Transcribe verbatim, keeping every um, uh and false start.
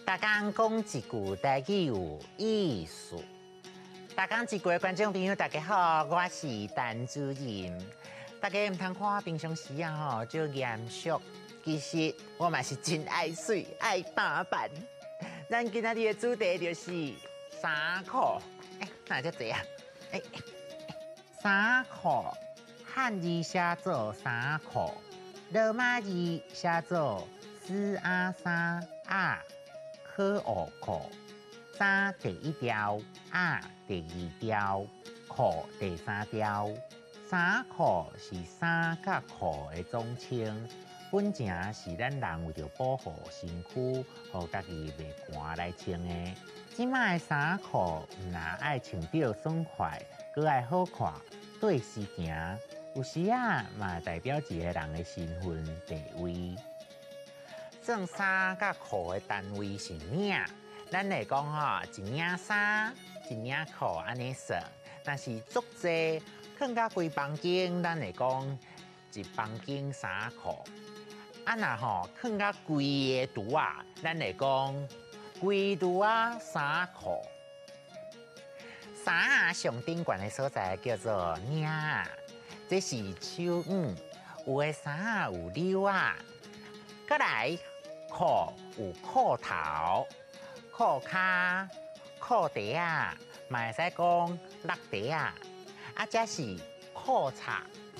大家讲一句台语有意思。大家一句的观众朋友，大家好，我是陈主任。大家唔通看我平常时啊吼，就严肃。其实我嘛是真爱水爱打扮。咱今仔日的主题就是衫裤。哎，哪只济啊？哎，衫裤汉字写做衫裤，罗马字写做斯阿衫啊。科奥裤，衫第一条，啊第二条，裤第三条。衫裤是衫甲裤的总称，本正是咱人为着保护身躯，互家己袂寒来穿的。即摆的衫裤唔但爱穿着爽快，佮爱好看，对时行，有时啊嘛代表一个人的身份地位。算衫甲裤的单位是领，咱来讲吼，一领衫，一领裤安尼算。但是足济，放甲规房间，咱来讲一房间衫裤。啊那吼，放甲规个橱啊，咱来讲规橱啊衫裤。衫啊上顶悬的所在叫做领，这是手腕，有的衫啊有紐啊，再来。裤有裤头、裤骹、裤底啊，嘛会使讲落底啊，啊，这是裤擦。